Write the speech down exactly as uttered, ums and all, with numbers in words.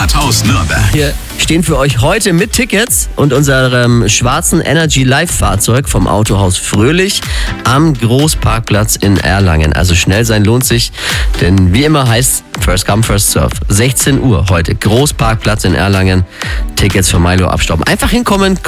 Rathaus Nürnberg. Wir stehen für euch heute mit Tickets und unserem schwarzen Energy Live Fahrzeug vom Autohaus Fröhlich am Großparkplatz in Erlangen. Also schnell sein lohnt sich, denn wie immer heißt First Come, First Serve. sechzehn Uhr heute, Großparkplatz in Erlangen. Tickets für Milo abstauben. Einfach hinkommen.